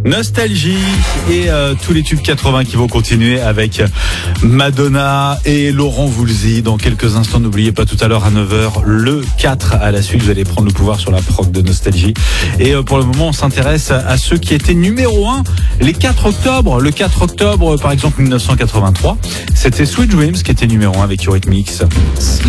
Nostalgie et tous les tubes 80 qui vont continuer avec Madonna et Laurent Voulzy. Dans quelques instants, n'oubliez pas tout à l'heure à 9h, le 4 à la suite, vous allez prendre le pouvoir sur la prog de Nostalgie. Et pour le moment, on s'intéresse à ceux qui étaient numéro 1 les 4 octobre. Le 4 octobre, par exemple, 1983, c'était Sweet Dreams qui était numéro 1 avec Eurythmics.